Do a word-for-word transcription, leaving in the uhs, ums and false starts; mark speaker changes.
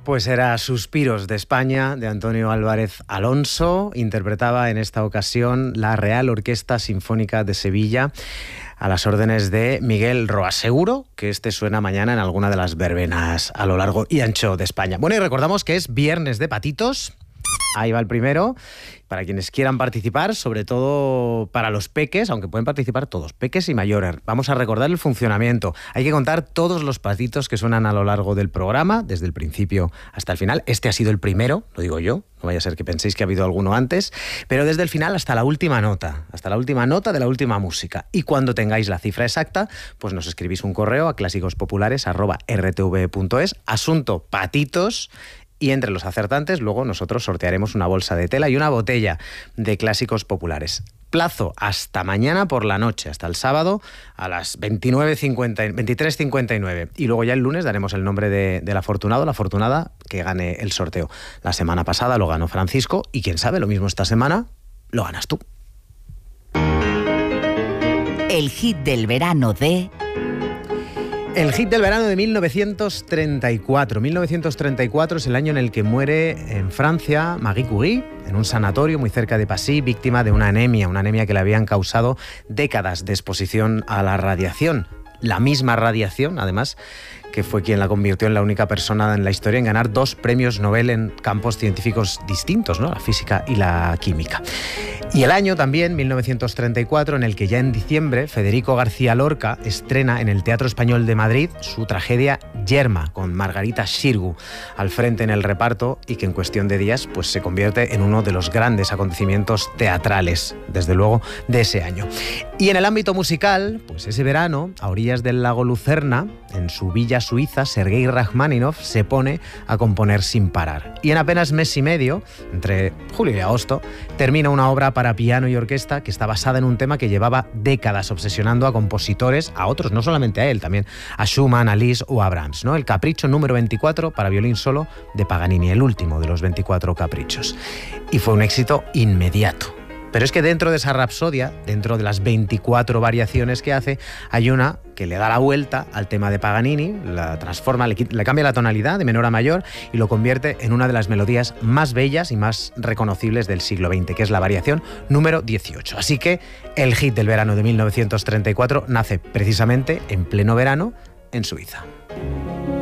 Speaker 1: Pues era Suspiros de España, de Antonio Álvarez Alonso. Interpretaba en esta ocasión la Real Orquesta Sinfónica de Sevilla a las órdenes de Miguel Roa. Seguro que este suena mañana en alguna de las verbenas a lo largo y ancho de España. Bueno, y recordamos que es Viernes de Patitos. Ahí va el primero. Para quienes quieran participar, sobre todo para los peques, aunque pueden participar todos, peques y mayores. Vamos a recordar el funcionamiento. Hay que contar todos los patitos que suenan a lo largo del programa, desde el principio hasta el final. Este ha sido el primero, lo digo yo, no vaya a ser que penséis que ha habido alguno antes, pero desde el final hasta la última nota, hasta la última nota de la última música. Y cuando tengáis la cifra exacta, pues nos escribís un correo a clásicos-populares arroba r t v punto es, asunto patitos. Y entre los acertantes, luego nosotros sortearemos una bolsa de tela y una botella de Clásicos Populares. Plazo hasta mañana por la noche, hasta el sábado a las veintinueve cincuenta, veintitrés cincuenta y nueve. Y luego ya el lunes daremos el nombre de, del afortunado, la afortunada que gane el sorteo. La semana pasada lo ganó Francisco y quién sabe, lo mismo esta semana lo ganas tú.
Speaker 2: El hit del verano de...
Speaker 1: El hit del verano de mil novecientos treinta y cuatro. mil novecientos treinta y cuatro es el año en el que muere en Francia Marie Curie, en un sanatorio muy cerca de Passy, víctima de una anemia, una anemia que le habían causado décadas de exposición a la radiación. La misma radiación, además, que fue quien la convirtió en la única persona en la historia en ganar dos premios Nobel en campos científicos distintos, ¿no? La física y la química. Y el año también, mil novecientos treinta y cuatro, en el que ya en diciembre Federico García Lorca estrena en el Teatro Español de Madrid su tragedia Yerma, con Margarita Xirgu al frente en el reparto y que en cuestión de días pues, se convierte en uno de los grandes acontecimientos teatrales, desde luego, de ese año. Y en el ámbito musical, pues ese verano, a orillas del lago Lucerna, en su villa suiza, Sergei Rachmaninoff se pone a componer sin parar. Y en apenas mes y medio, entre julio y agosto, termina una obra para piano y orquesta que está basada en un tema que llevaba décadas obsesionando a compositores, a otros, no solamente a él, también a Schumann, a Liszt o a Brahms, ¿no? El Capricho número veinticuatro para violín solo de Paganini, el último de los veinticuatro caprichos. Y fue un éxito inmediato. Pero es que dentro de esa rapsodia, dentro de las veinticuatro variaciones que hace, hay una que le da la vuelta al tema de Paganini, la transforma, le, le cambia la tonalidad de menor a mayor y lo convierte en una de las melodías más bellas y más reconocibles del siglo veinte, que es la variación número dieciocho. Así que el hit del verano de mil novecientos treinta y cuatro nace precisamente en pleno verano en Suiza.